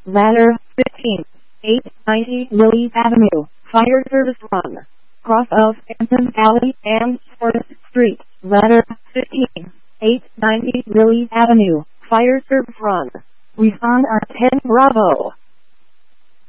Ladder 15, 890 Lily Avenue, Fire Service Run. Cross of Anson Alley and Forest Street. Ladder 15, 890 Lily Avenue, Fire Service Run. Respond on 10 Bravo.